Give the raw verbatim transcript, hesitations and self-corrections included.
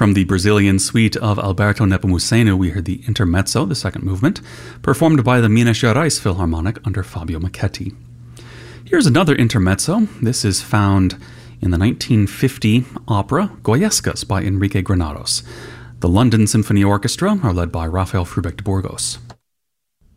From the Brazilian suite of Alberto Nepomuceno, we heard the Intermezzo, the second movement, performed by the Minas Gerais Philharmonic under Fabio Michetti. Here's another intermezzo. This is found in the nineteen fifty opera Goyescas by Enrique Granados. The London Symphony Orchestra are led by Rafael Frubeck de Burgos.